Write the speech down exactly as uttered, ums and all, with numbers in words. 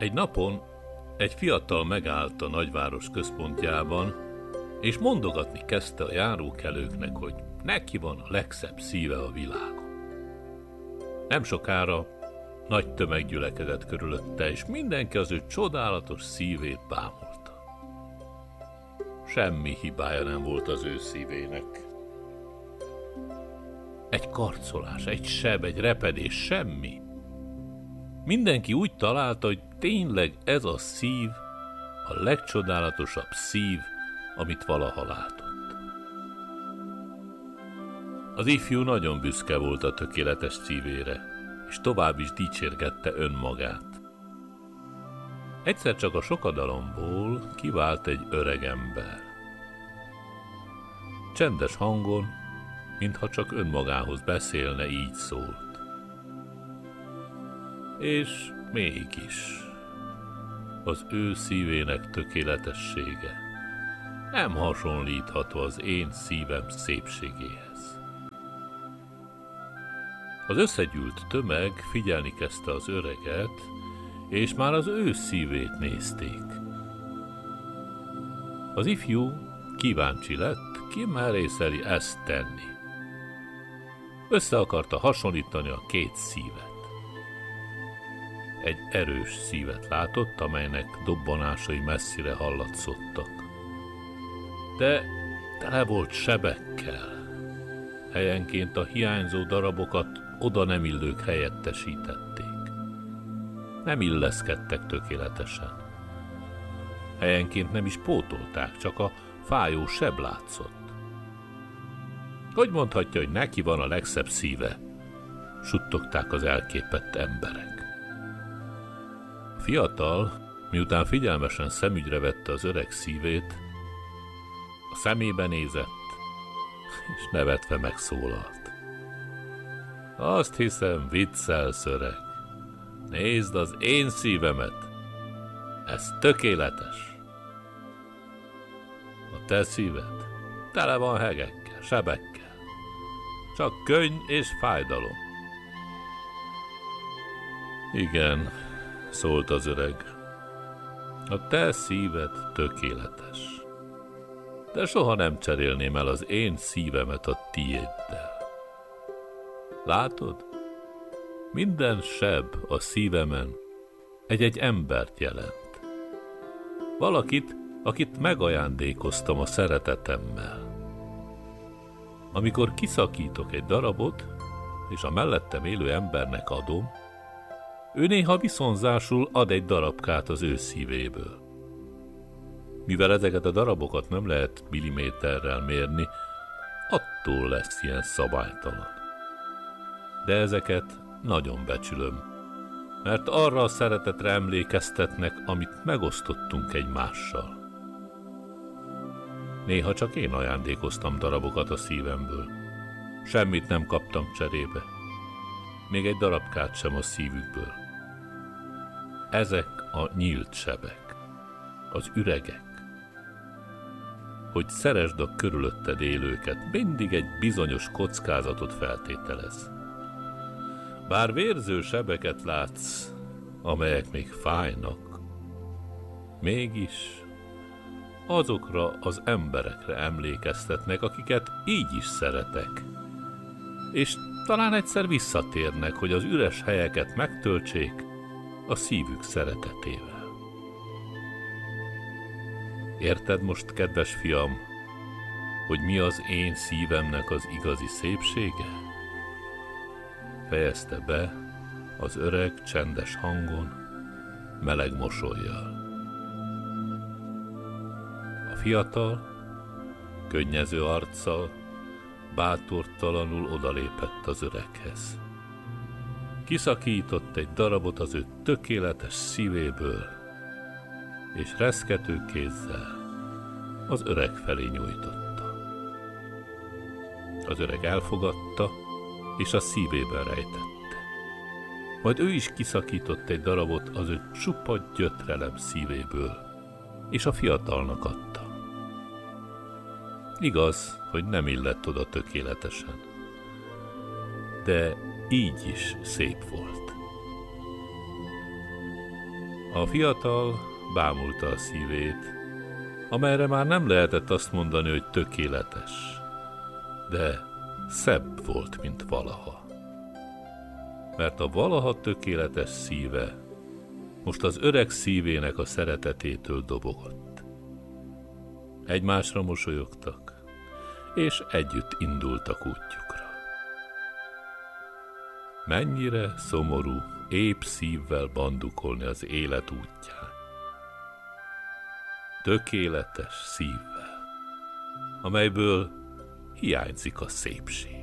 Egy napon egy fiatal megállt a nagyváros központjában, és mondogatni kezdte a járókelőknek, hogy neki van a legszebb szíve a világon. Nem sokára nagy tömeg gyülekezett körülötte, és mindenki az ő csodálatos szívét bámulta. Semmi hibája nem volt az ő szívének. Egy karcolás, egy seb, egy repedés, semmi. Mindenki úgy találta, hogy tényleg ez a szív a legcsodálatosabb szív, amit valaha látott. Az ifjú nagyon büszke volt a tökéletes szívére, és tovább is dicsérgette önmagát. Egyszer csak a sokadalomból kivált egy öreg ember. Csendes hangon, mintha csak önmagához beszélne, így szólt. És mégis az ő szívének tökéletessége nem hasonlítható az én szívem szépségéhez. Az összegyűlt tömeg figyelni kezdte az öreget, és már az ő szívét nézték. Az ifjú kíváncsi lett, ki merészeli ezt tenni. Össze akarta hasonlítani a két szívet. Egy erős szívet látott, amelynek dobbanásai messzire hallatszottak. De tele volt sebekkel. Helyenként a hiányzó darabokat oda nem illők helyettesítették. Nem illeszkedtek tökéletesen. Helyenként nem is pótolták, csak a fájó seb látszott. Hogy mondhatja, hogy neki van a legszebb szíve? Suttogták az elképett emberek. A fiatal, miután figyelmesen szemügyre vette az öreg szívét, a szemébe nézett, és nevetve megszólalt. Azt hiszem, viccelsz, öreg. Nézd az én szívemet. Ez tökéletes. A te szíved tele van hegekkel, sebekkel. Csak könny és fájdalom. Igen, szólt az öreg. A te szíved tökéletes. De soha nem cserélném el az én szívemet a tiéddel. Látod? Minden seb a szívemen egy-egy embert jelent. Valakit, akit megajándékoztam a szeretetemmel. Amikor kiszakítok egy darabot, és a mellettem élő embernek adom, ő néha viszonzásul ad egy darabkát az ő szívéből. Mivel ezeket a darabokat nem lehet milliméterrel mérni, attól lesz ilyen szabálytalan. De ezeket nagyon becsülöm, mert arra a szeretetre emlékeztetnek, amit megosztottunk egymással. Néha csak én ajándékoztam darabokat a szívemből. Semmit nem kaptam cserébe. Még egy darabkát sem a szívükből. Ezek a nyílt sebek, az üregek. Hogy szeresd a körülötted élőket, mindig egy bizonyos kockázatot feltételez. Bár vérző sebeket látsz, amelyek még fájnak, mégis azokra az emberekre emlékeztetnek, akiket így is szeretek, és talán egyszer visszatérnek, hogy az üres helyeket megtöltsék a szívük szeretetével. Érted most, kedves fiam, hogy mi az én szívemnek az igazi szépsége? Fejezte be az öreg csendes hangon, meleg mosollyal. A fiatal, könnyező arccal, bátortalanul odalépett az öreghez. Kiszakított egy darabot az ő tökéletes szívéből, és reszkető kézzel az öreg felé nyújtotta. Az öreg elfogadta, és a szívében rejtette. Majd ő is kiszakított egy darabot az ő csupa gyötrelem szívéből, és a fiatalnak adta. Igaz, hogy nem illett oda tökéletesen, de így is szép volt. A fiatal bámulta a szívét, amelyre már nem lehetett azt mondani, hogy tökéletes, de szebb volt, mint valaha. Mert a valaha tökéletes szíve most az öreg szívének a szeretetétől dobogott. Egymásra mosolyogtak, és együtt indultak útjukra. Mennyire szomorú, épp szívvel bandukolni az élet útján. Tökéletes szívvel, amelyből hiányzik a szépség.